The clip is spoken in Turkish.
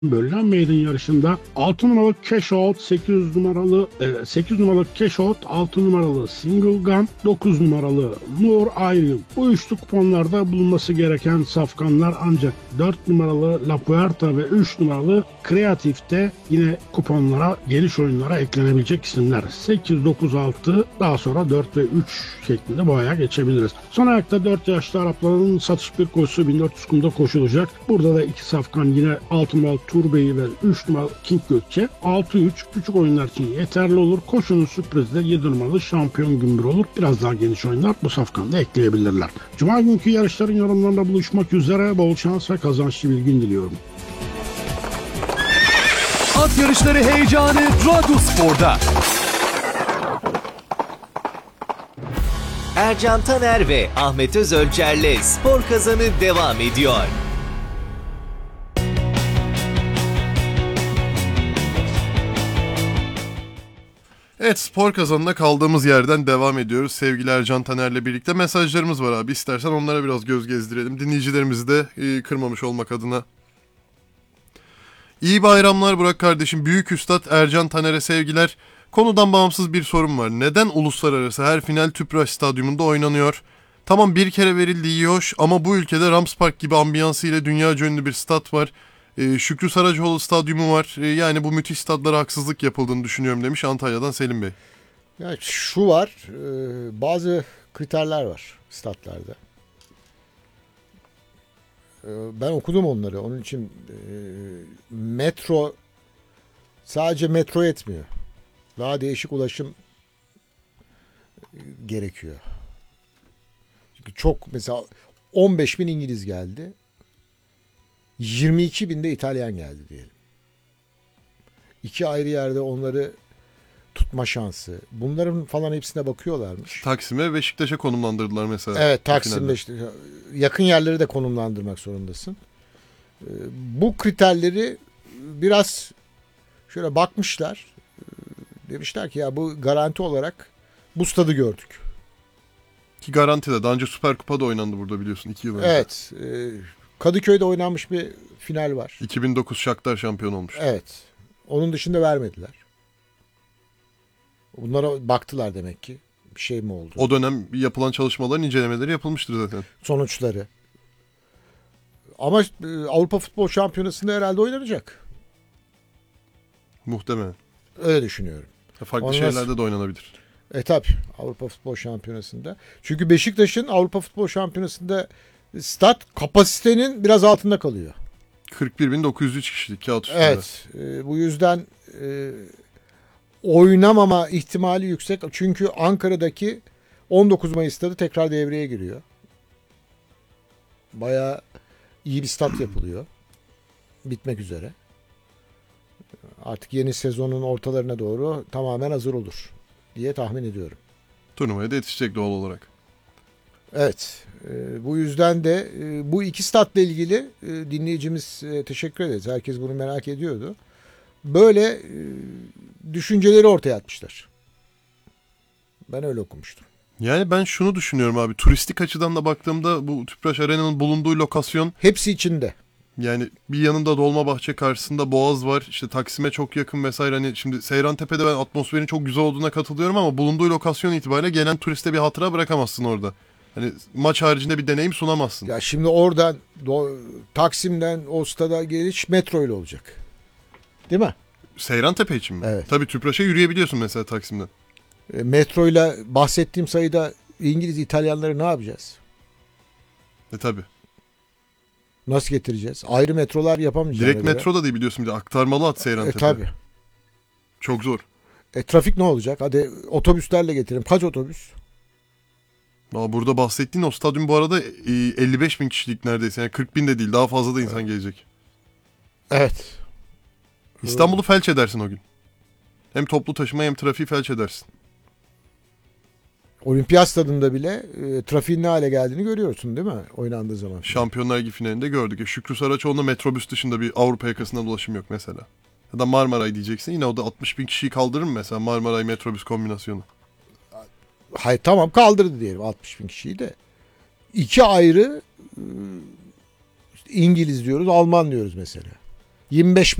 bölünen maiden yarışında 6 numaralı Cash Out, 8 numaralı Cash Out, 6 numaralı Single Gun, 9 numaralı Nur Ayrım. Bu üçlü kuponlarda bulunması gereken safkanlar, ancak 4 numaralı La Puerta ve 3 numaralı Kreatif'te yine kuponlara, geniş oyunlara eklenebilecek isimler. 8, 9, 6, daha sonra 4 ve 3 şeklinde bu aya geçebiliriz. Son ayakta 4 yaşlı Arapların satış bir koşusu 1400 kumda koşulacak. Burada da 2 safkan yine 6 numaralı Turbeyi ve 3 numaralı King Gökçe. 6-3 küçük oyunlar için yeterli olur. Koşunun sürprizi de 7 numaralı Şampiyon Gümbür olur. Biraz daha geniş oyunlar bu safkanda ekleyebilirler. Cuma günkü yarışların yorumlarında buluşmak üzere, bol şans ve kazançlı bilgin diliyorum. At yarışları heyecanı Radyospor'da. Ercan Taner ve Ahmet Özölçer'le Spor Kazanı devam ediyor. Evet, Spor Kazanı'na kaldığımız yerden devam ediyoruz. Sevgili Ercan Taner'le birlikte mesajlarımız var abi. İstersen onlara biraz göz gezdirelim. Dinleyicilerimizi de kırmamış olmak adına. İyi bayramlar Burak kardeşim. Büyük Üstad Ercan Taner'e sevgiler. Konudan bağımsız bir sorum var. Neden uluslararası her final Tüpraş Stadyumunda oynanıyor? Tamam, bir kere verildi, iyi hoş, ama bu ülkede Rams Park gibi ambiyansı ile dünyaca ünlü bir stat var. Şükrü Saracoğlu Stadyumu var. Yani bu müthiş stadlara haksızlık yapıldığını düşünüyorum demiş Antalya'dan Selim Bey. Yani şu var, bazı kriterler var statlarda. Ben okudum onları. Onun için metro, sadece metro yetmiyor. Daha değişik ulaşım gerekiyor. Çünkü çok, mesela 15 bin İngiliz geldi. 22 bin de İtalyan geldi diyelim. İki ayrı yerde onları tutma şansı. Bunların falan hepsine bakıyorlarmış. Taksim'e, Beşiktaş'a konumlandırdılar mesela. Evet, Taksim'de işte yakın yerleri de konumlandırmak zorundasın. Bu kriterleri biraz şöyle bakmışlar. Demişler ki ya, bu garanti olarak bu stadı gördük. Ki garantide. Daha önce Süper Kupa'da oynandı burada, biliyorsun, 2 yıl önce. Evet. Kadıköy'de oynanmış bir final var. 2009 Shakhtar şampiyon olmuş. Evet. Onun dışında vermediler. Bunlara baktılar demek ki. Bir şey mi oldu? O dönem yapılan çalışmaların incelemeleri yapılmıştır zaten. Sonuçları. Ama Avrupa Futbol Şampiyonası'nda herhalde oynanacak. Muhtemelen. Öyle düşünüyorum. Farklı Ondan şeylerde de oynanabilir. Tabii, Avrupa Futbol Şampiyonası'nda. Çünkü Beşiktaş'ın Avrupa Futbol Şampiyonası'nda stat kapasitenin biraz altında kalıyor. 41.903 kişilik kağıt üstünde. Evet. Bu yüzden oynamama ihtimali yüksek. Çünkü Ankara'daki 19 Mayıs'ta da tekrar devreye giriyor. Bayağı iyi bir stat yapılıyor. Bitmek üzere. Artık yeni sezonun ortalarına doğru tamamen hazır olur diye tahmin ediyorum. Turnuvaya da yetişecek doğal olarak. Evet. Bu yüzden de bu iki statla ilgili dinleyicimiz, teşekkür ederiz. Herkes bunu merak ediyordu. Böyle düşünceleri ortaya atmışlar. Ben öyle okumuştum. Yani ben şunu düşünüyorum abi. Turistik açıdan da baktığımda bu Tüpraş Arena'nın bulunduğu lokasyon, Hepsi içinde. yani bir yanında Dolmabahçe, karşısında Boğaz var. İşte Taksim'e çok yakın vesaire. Hani şimdi Seyrantepe'de ben atmosferin çok güzel olduğuna katılıyorum ama bulunduğu lokasyon itibariyle gelen turiste bir hatıra bırakamazsın orada. Hani maç haricinde bir deneyim sunamazsın. Ya şimdi oradan Taksim'den o stada geliş metro ile olacak. Değil mi? Seyrantepe için mi? Evet. Tabii Tüpraş'a yürüyebiliyorsun mesela Taksim'den. Metro ile bahsettiğim sayıda İngiliz, İtalyanları ne yapacağız? Tabii. Nasıl getireceğiz? Ayrı metrolar yapamayacağız. Direkt metro da değil, biliyorsun, bir de aktarmalı at Seyrantepe. Tabii. Çok zor. Trafik ne olacak? Hadi otobüslerle getirelim. Kaç otobüs? Ama burada bahsettiğin o stadyum bu arada 55 bin kişilik neredeyse. Yani 40 bin de değil, daha fazla da insan gelecek. Evet. İstanbul'u felç edersin o gün. Hem toplu taşıma hem trafiği felç edersin. Olimpiyat stadında bile trafiğin ne hale geldiğini görüyorsun değil mi? Oynandığı zaman. Şampiyonlar Ligi finalinde gördük. Şükrü Saraçoğlu'nda metrobüs dışında bir Avrupa yakasında ulaşım yok mesela. Ya da Marmaray diyeceksin. Yine o da 60 bin kişiyi kaldırır mı mesela, Marmaray metrobüs kombinasyonu? Hayır, tamam, kaldırdı diyelim 60 bin kişiyi de. İki ayrı İngiliz diyoruz, Alman diyoruz mesela. 25